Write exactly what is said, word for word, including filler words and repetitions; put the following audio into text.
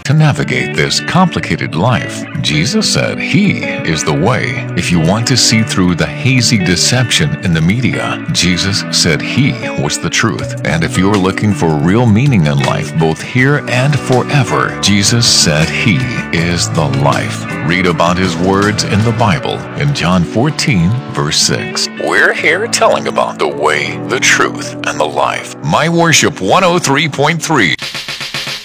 to navigate this complicated life. Jesus said He is the way. If you want to see through the hazy deception in the media, Jesus said He was the truth. And if you're looking for real meaning in life, both here and forever, Jesus said He is the life. Read about His words in the Bible in John fourteen, verse six. We're here telling about the way, the truth, and the life. My Worship one oh three point three.